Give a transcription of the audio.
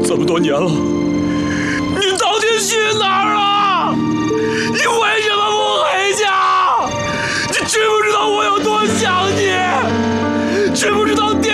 这么多年了，你到底去哪儿了？你为什么不回家？你知不知道我有多想你？知不知道？